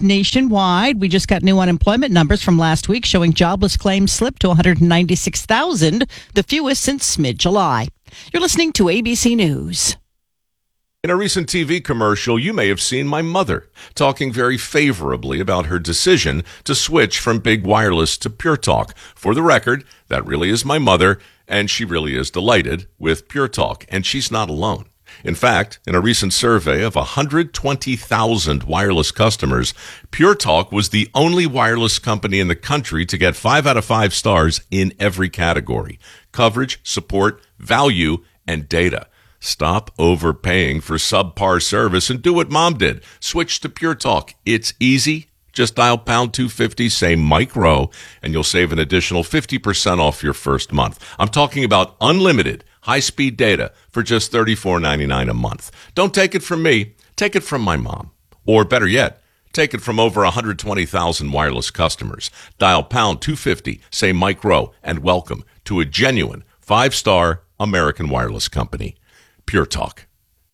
nationwide. We just got new unemployment numbers from last week showing jobless claims slipped to 196,000, the fewest since mid-July. You're listening to ABC News. In a recent TV commercial, you may have seen my mother talking very favorably about her decision to switch from big wireless to Pure Talk. For the record, that really is my mother, and she really is delighted with Pure Talk, and she's not alone. In fact, in a recent survey of 120,000 wireless customers, Pure Talk was the only wireless company in the country to get 5 out of 5 stars in every category: coverage, support, value, and data. Stop overpaying for subpar service and do what Mom did. Switch to Pure Talk. It's easy. Just dial pound 250, say Mike Rowe, and you'll save an additional 50% off your first month. I'm talking about unlimited high-speed data for just $34.99 a month. Don't take it from me. Take it from my mom. Or better yet, take it from over 120,000 wireless customers. Dial pound 250, say Mike Rowe, and welcome to a genuine 5-star American wireless company. Pure Talk.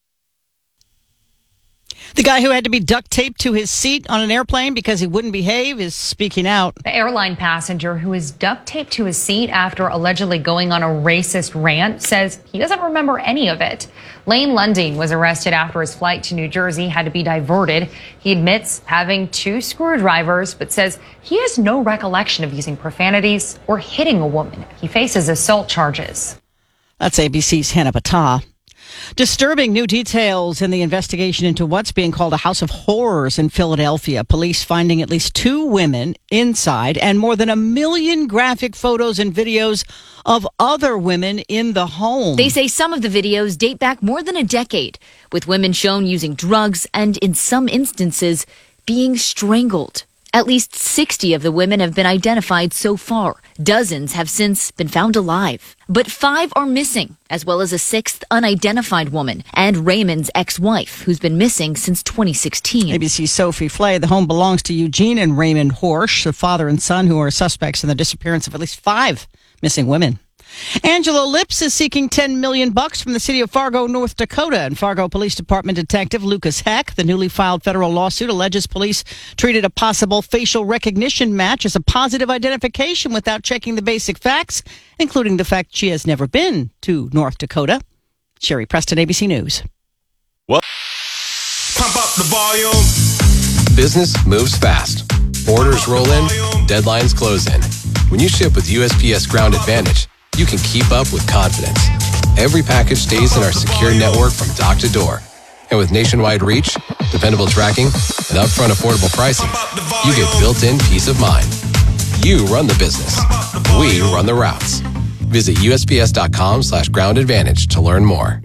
The guy who had to be duct taped to his seat on an airplane because he wouldn't behave is speaking out. The airline passenger who is duct taped to his seat after allegedly going on a racist rant says he doesn't remember any of it. Lane Lunding was arrested after his flight to New Jersey had to be diverted. He admits having 2 screwdrivers, but says he has no recollection of using profanities or hitting a woman. He faces assault charges. That's ABC's Hannah Battah. Disturbing new details in the investigation into what's being called a house of horrors in Philadelphia. Police finding at least 2 women inside and more than 1 million graphic photos and videos of other women in the home. They say some of the videos date back more than a decade, with women shown using drugs and, in some instances, being strangled. At least 60 of the women have been identified so far. Dozens have since been found alive. But 5 are missing, as well as a 6th unidentified woman and Raymond's ex-wife, who's been missing since 2016. ABC's Sophie Flay. The home belongs to Eugene and Raymond Horsch, the father and son who are suspects in the disappearance of at least 5 missing women. Angela Lips is seeking $10 million from the city of Fargo, North Dakota. And Fargo Police Department Detective Lucas Heck, the newly filed federal lawsuit alleges police treated a possible facial recognition match as a positive identification without checking the basic facts, including the fact she has never been to North Dakota. Sherry Preston, ABC News. Well, pump up the volume. Business moves fast. Orders roll in, deadlines close in. When you ship with USPS Ground Advantage, you can keep up with confidence. Every package stays in our secure network from dock to door. And with nationwide reach, dependable tracking, and upfront affordable pricing, you get built-in peace of mind. You run the business. We run the routes. Visit USPS.com/Ground Advantage to learn more.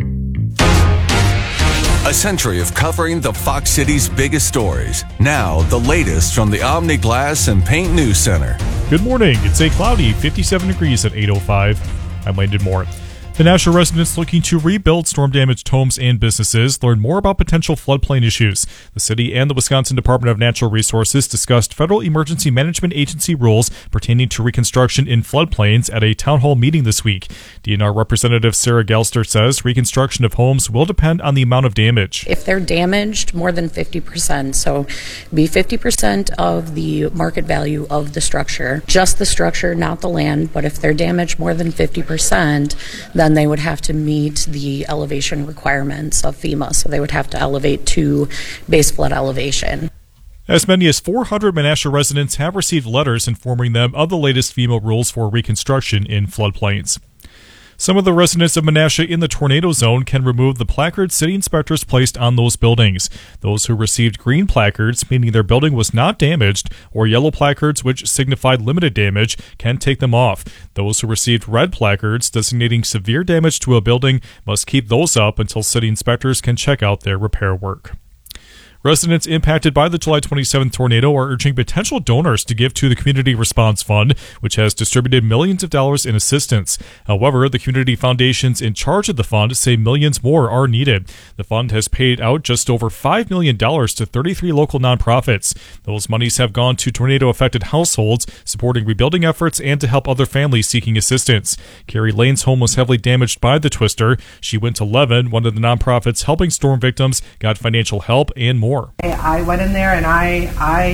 A century of covering the Fox City's biggest stories. Now, the latest from the Omni Glass and Paint News Center. Good morning. It's a cloudy 57 degrees at 8:05. I'm Landon Moore. The Nashua residents looking to rebuild storm-damaged homes and businesses learned more about potential floodplain issues. The city and the Wisconsin Department of Natural Resources discussed Federal Emergency Management Agency rules pertaining to reconstruction in floodplains at a town hall meeting this week. DNR Representative Sarah Gelster says reconstruction of homes will depend on the amount of damage. If they're damaged more than 50%, so be 50% of the market value of the structure, just the structure, not the land, but if they're damaged more than 50%, then they would have to meet the elevation requirements of FEMA. So they would have to elevate to base flood elevation. As many as 400 Menasha residents have received letters informing them of the latest FEMA rules for reconstruction in floodplains. Some of the residents of Menasha in the tornado zone can remove the placards city inspectors placed on those buildings. Those who received green placards, meaning their building was not damaged, or yellow placards, which signified limited damage, can take them off. Those who received red placards designating severe damage to a building must keep those up until city inspectors can check out their repair work. Residents impacted by the July 27th tornado are urging potential donors to give to the Community Response Fund, which has distributed millions of dollars in assistance. However, the community foundations in charge of the fund say millions more are needed. The fund has paid out just over $5 million to 33 local nonprofits. Those monies have gone to tornado-affected households, supporting rebuilding efforts and to help other families seeking assistance. Carrie Lane's home was heavily damaged by the twister. She went to Levin, one of the nonprofits helping storm victims, got financial help and more. I went in there and I